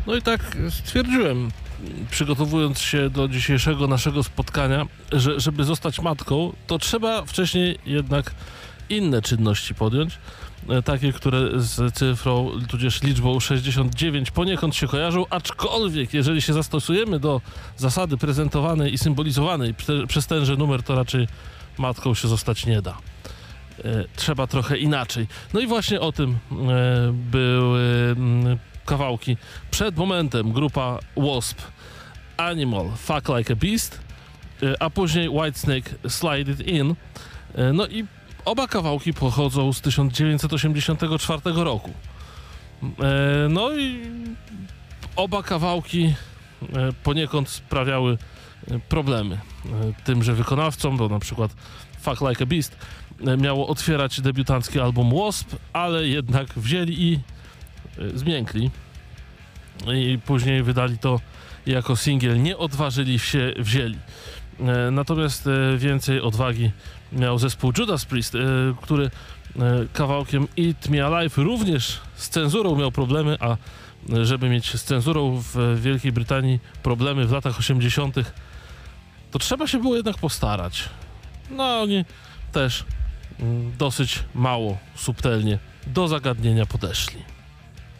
No i tak stwierdziłem, przygotowując się do dzisiejszego naszego spotkania, że żeby zostać matką, to trzeba wcześniej jednak inne czynności podjąć, takie, które z cyfrą, tudzież liczbą 69 poniekąd się kojarzą, aczkolwiek jeżeli się zastosujemy do zasady prezentowanej i symbolizowanej przez tenże numer, to raczej matką się zostać nie da. Trzeba trochę inaczej. No i właśnie o tym były kawałki. Przed momentem grupa Wasp, Animal, Fuck Like a Beast, a później Whitesnake, Slide It In. No i oba kawałki pochodzą z 1984 roku. No i oba kawałki poniekąd sprawiały problemy tymże wykonawcom, bo na przykład Fuck Like a Beast miało otwierać debiutancki album Wasp, ale jednak wzięli i zmiękli i później wydali to jako singiel, nie odważyli się wzięli. Natomiast więcej odwagi miał zespół Judas Priest, który kawałkiem Eat Me Alive również z cenzurą miał problemy, a żeby mieć z cenzurą w Wielkiej Brytanii problemy w latach 80., to trzeba się było jednak postarać. No oni też dosyć mało, subtelnie do zagadnienia podeszli.